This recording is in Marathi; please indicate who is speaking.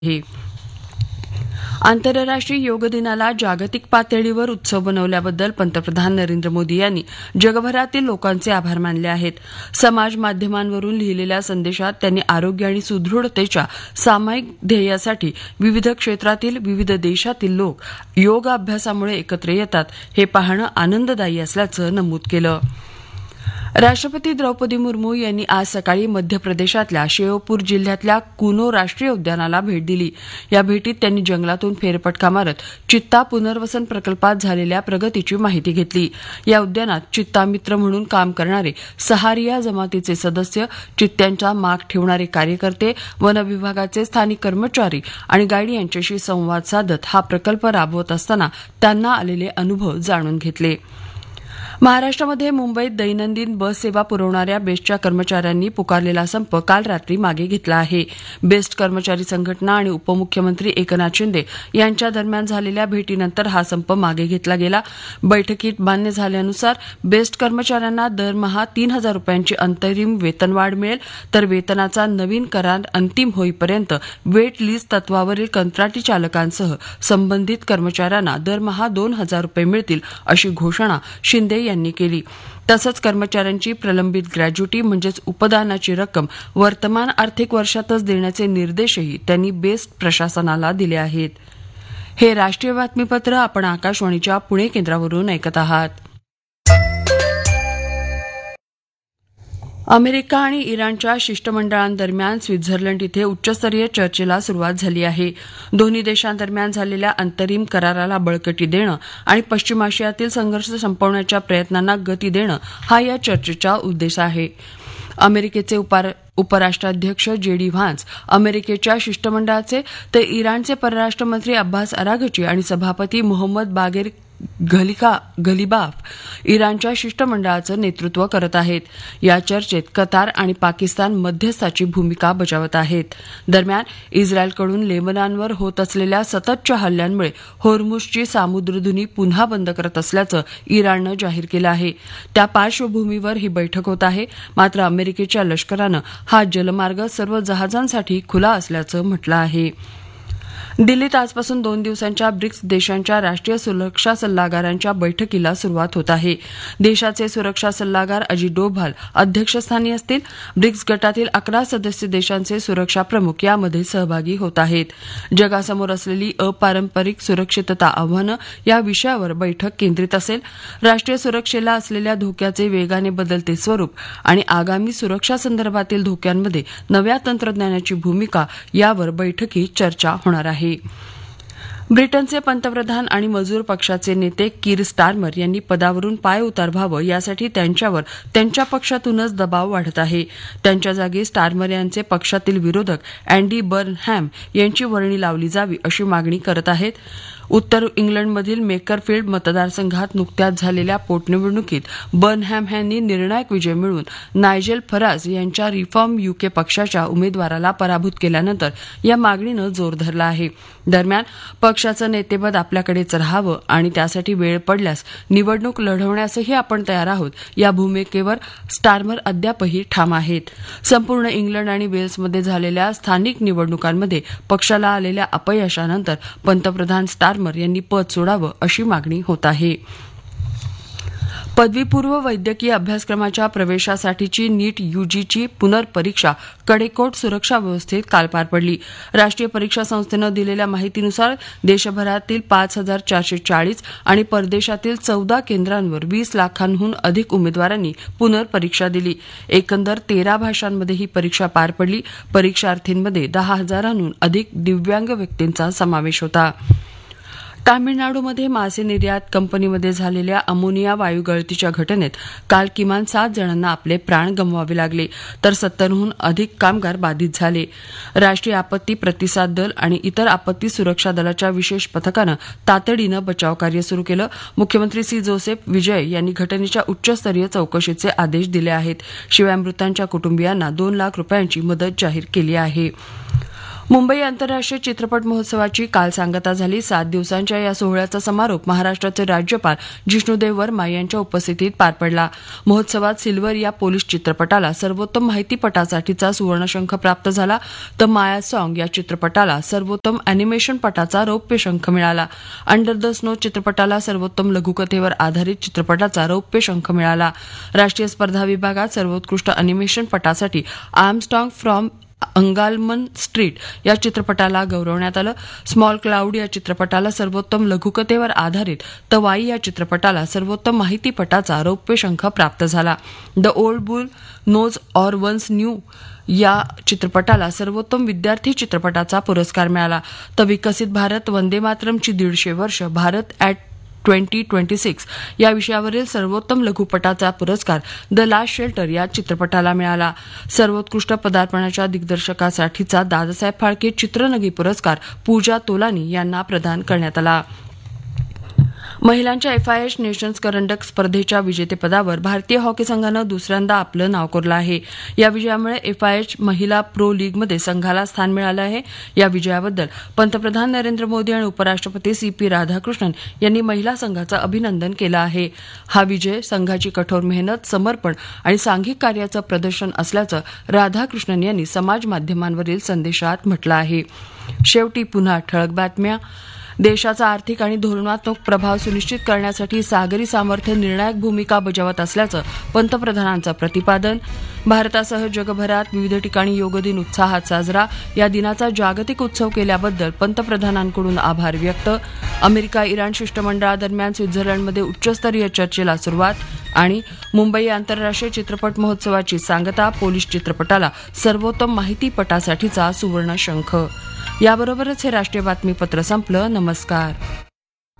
Speaker 1: आहे. आंतरराष्ट्रीय योग दिनाला जागतिक पातळीवर उत्सव बनवल्याबद्दल पंतप्रधान नरेंद्र मोदी यांनी जगभरातील लोकांचे आभार मानले आहेत. समाज माध्यमांवरून लिहिलेल्या संदेशात त्यांनी आरोग्य आणि सुदृढतेच्या सामायिक ध्येयासाठी विविध क्षेत्रातील विविध देशातील लोक योग अभ्यासामुळे एकत्र येतात हे पाहणं आनंददायी असल्याचं नमूद केलं. राष्ट्रपती द्रौपदी मुर्मू यांनी आज सकाळी मध्य प्रदेशातल्या श्योपूर जिल्ह्यातल्या कुनो राष्ट्रीय उद्यानाला भेट दिली. या भेटीत त्यांनी जंगलातून फेरफटका मारत चित्ता पुनर्वसन प्रकल्पात झालेल्या प्रगतीची माहिती घेतली. या उद्यानात चित्ता मित्र म्हणून काम करणारे सहारिया जमातीचे सदस्य, चित्त्यांचा माग ठेवणारे कार्यकर्ते, वन विभागाचे स्थानिक कर्मचारी आणि गाईड यांच्याशी संवाद साधत हा प्रकल्प राबवत असताना त्यांना आलेले अनुभव जाणून घेतले. महाराष्ट्रामध्ये मुंबईत दैनंदिन बस सेवा पुरवणाऱ्या बेस्टच्या कर्मचाऱ्यांनी पुकारलेला संप काल रात्री मागे घेतला आहे. बेस्ट कर्मचारी संघटना आणि उपमुख्यमंत्री एकनाथ शिंदे यांच्या दरम्यान झालेल्या भेटीनंतर हा संप मागे घेतला गेला. बैठकीत मान्य झाल्यानुसार बेस्ट कर्मचाऱ्यांना दरमहा 3,000 रुपयांची अंतरिम वेतनवाढ मिळेल, तर वेतनाचा नवीन करार अंतिम होईपर्यंत वेट लिस्ट तत्वावरील कंत्राटी चालकांसह संबंधित कर्मचाऱ्यांना दरमहा 2,000 रुपये मिळतील अशी घोषणा शिंदे यांनी केली. तसंच कर्मचाऱ्यांची प्रलंबित ग्रॅज्युटी म्हणजेच उपदानाची रक्कम वर्तमान आर्थिक वर्षातच देण्याचे निर्देशही त्यांनी बेस्ट प्रशासनाला दिले आहेत. हे राष्ट्रीय बातमीपत्र आपण आकाशवाणीच्या पुणे केंद्रावरून ऐकत आहात. अमेरिका आणि इराणच्या शिष्टमंडळांदरम्यान स्वित्झर्लंड इथे उच्चस्तरीय चर्चेला सुरुवात झाली आहे. दोन्ही देशांदरम्यान झालेल्या अंतरिम कराराला बळकटी देणं आणि पश्चिम आशियातील संघर्ष संपवण्याच्या प्रयत्नांना गती देणं हा या चर्चेचा उद्देश आहे. अमेरिकेचे उपराष्ट्राध्यक्ष जेडी व्हान्स अमेरिकेच्या शिष्टमंडळाचे, तर इराणचे परराष्ट्र मंत्री अब्बास अराघची आणि सभापती मोहम्मद बागेर घलिबाफ इराणच्या शिष्टमंडळाचं नेतृत्व करत आहेत. या चर्चेत कतार आणि पाकिस्तान मध्यस्थाची भूमिका बजावत आहेत. दरम्यान इस्रायलकडून लेबनॉनवर होत असलेल्या सततच्या हल्ल्यांमुळे होर्मुझची सामुद्रधुनी पुन्हा बंद करत असल्याचं इराणनं जाहीर केलं आहे. त्या पार्श्वभूमीवर ही बैठक होत आहे. मात्र अमेरिकेच्या लष्करानं हा जलमार्ग सर्व जहाजांसाठी खुला असल्याचं म्हटलं आहे. दिल्लीत आजपासून 2 दिवसांच्या ब्रिक्स देशांच्या राष्ट्रीय सुरक्षा सल्लागारांच्या बैठकीला सुरुवात होत आहे. देशाचे सुरक्षा सल्लागार अजित डोभाल अध्यक्षस्थानी असतील. ब्रिक्स गटातील 11 सदस्य देशांचे सुरक्षा प्रमुख यामध्ये सहभागी होत आहेत. जगासमोर असलेली अपारंपरिक सुरक्षितता आव्हानं या विषयावर बैठक केंद्रित असेल. राष्ट्रीय सुरक्षेला असलेल्या धोक्याचे वेगाने बदलते स्वरूप आणि आगामी सुरक्षा संदर्भातील धोक्यांमध्ये नव्या तंत्रज्ञानाची भूमिका यावर बैठकीत चर्चा होणार आहे. ब्रिटनचे पंतप्रधान आणि मजूर पक्षाचे नेते कीर स्टारमर यांनी पदावरून पायउतार व्हावं यासाठी त्यांच्यावर त्यांच्या पक्षातूनच दबाव वाढत आहे. त्यांच्या जागी स्टारमर यांचे पक्षातील विरोधक अँडी बर्नहॅम यांची वर्णी लावली जावी अशी मागणी करत आहेत. उत्तर इंग्लंडमधील मेकरफील्ड मतदारसंघात नुकत्याच झालेल्या पोटनिवडणुकीत बर्नहॅम यांनी निर्णायक विजय मिळवून नायजेल फराज यांच्या रिफॉर्म यूके पक्षाच्या उमेदवाराला पराभूत केल्यानंतर या मागणीनं जोर धरला आहे. दरम्यान पक्षाचं नेतेपद आपल्याकडेच राहावं आणि त्यासाठी वेळ पडल्यास निवडणूक लढवण्यासही आपण तयार आहोत या भूमिकेवर स्टारमर अद्यापही ठाम आहेत. संपूर्ण इंग्लंड आणि वेल्समध्ये झालेल्या स्थानिक निवडणुकांमध्ये पक्षाला आलेल्या अपयशानंतर पंतप्रधान स्टारमर यांनी पद सोडावं अशी मागणी होत आहे. पदवीपूर्व वैद्यकीय अभ्यासक्रमाच्या प्रवेशासाठीची नीट यूजीची पुनर्परीक्षा कडेकोट सुरक्षा व्यवस्थेत काल पार पडली. राष्ट्रीय परीक्षा संस्थेनं दिलेल्या माहितीनुसार देशभरातील 5,440 आणि परदेशातील 14 केंद्रांवर 20 लाखांहून अधिक उमेदवारांनी पुनर्परीक्षा दिली. एकंदर 13 भाषांमध्ये ही परीक्षा पार पडली. परीक्षार्थींमध्ये 10,000हून अधिक दिव्यांग व्यक्तींचा समावेश होता. तामिळनाडूमध्ये मासे निर्यात कंपनीमध्ये झालेल्या अमोनिया वायू गळतीच्या घटनेत काल किमान 7 जणांना आपले प्राण गमवावे लागले, तर 70हून अधिक कामगार बाधित झाले. राष्ट्रीय आपत्ती प्रतिसाद दल आणि इतर आपत्ती सुरक्षा दलाच्या विशेष पथकानं तातडीनं बचावकार्य सुरू केलं. मुख्यमंत्री सी जोसेफ विजय यांनी घटनेच्या उच्चस्तरीय चौकशीचे आदेश दिले आहेत. शिवाय मृतांच्या कुटुंबियांना 2 लाख रुपयांची मदत जाहीर केली आहे. मुंबई आंतरराष्ट्रीय चित्रपट महोत्सवाची काल सांगता झाली. 7 दिवसांच्या या सोहळ्याचा समारोप महाराष्ट्राचे राज्यपाल जिष्णुदेव वर्मा यांच्या उपस्थितीत पार पडला. महोत्सवात सिल्वर या पोलिश चित्रपटाला सर्वोत्तम माहितीपटासाठीचा सुवर्णशंख प्राप्त झाला, तर माया सॉन्ग या चित्रपटाला सर्वोत्तम अॅनिमेशन पटाचा रौप्य शंख मिळाला. अंडर द स्नो चित्रपटाला सर्वोत्तम लघुकथेवर आधारित चित्रपटाचा रौप्य शंख मिळाला. राष्ट्रीय स्पर्धा विभागात सर्वोत्कृष्ट अॅनिमेशन पटासाठी आर्मस्ट्रॉंग फ्रॉम अंगालमन स्ट्रीट या चित्रपटाला गौरवण्यात आलं. स्मॉल क्लाउड या चित्रपटाला सर्वोत्तम लघुकथेवर आधारित, तवाई या चित्रपटाला सर्वोत्तम माहितीपटाचा रौप्य शंख प्राप्त झाला. The old boule knows or once new या चित्रपटाला सर्वोत्तम विद्यार्थी चित्रपटाचा पुरस्कार मिळाला. तर विकसित भारत वंदे मातरमची 150 वर्ष भारत ॲट 2026 या विषयावरील सर्वोत्तम लघुपटाचा पुरस्कार द लास्ट शेल्टर या चित्रपटाला मिळाला. सर्वोत्कृष्ट पदार्पणाच्या दिग्दर्शकासाठीचा दादासाहेब फाळके चित्रनगी पुरस्कार पूजा तोलानी यांना प्रदान करण्यात आला. महिलांच्या FIH नेशन्स करंडक स्पर्धेच्या विजेतेपदावर भारतीय हॉकी संघानं दुसऱ्यांदा आपलं नाव कोरलं आहे. या विजयामुळे FIH महिला प्रो लीगमध्ये संघाला स्थान मिळालं आहे. या विजयाबद्दल पंतप्रधान नरेंद्र मोदी आणि उपराष्ट्रपती CP राधाकृष्णन यांनी महिला संघाचं अभिनंदन केलं आहे. हा विजय संघाची कठोर मेहनत, समर्पण आणि सांघिक कार्याचं प्रदर्शन असल्याचं राधाकृष्णन यांनी समाज माध्यमांवरील संदेशात म्हटलं आहे. शेवटी पुन्हा ठळक बातम्या. देशाचा आर्थिक आणि धोरणात्मक प्रभाव सुनिश्चित करण्यासाठी सागरी सामर्थ्य निर्णायक भूमिका बजावत असल्याचं पंतप्रधानांचं प्रतिपादन. भारतासह जगभरात विविध ठिकाणी योग दिन उत्साहात साजरा. या दिनाचा जागतिक उत्सव केल्याबद्दल पंतप्रधानांकडून आभार व्यक्त. अमेरिका इराण शिष्टमंडळादरम्यान स्वित्झर्लंडमध्ये उच्चस्तरीय चर्चेला सुरुवात. आणि मुंबई आंतरराष्ट्रीय चित्रपट महोत्सवाची सांगता, पोलिश चित्रपटाला सर्वोत्तम माहितीपटासाठीचा सुवर्ण शंख. याबरोबरच हे राष्ट्रीय बातमीपत्र संपलं. नमस्कार.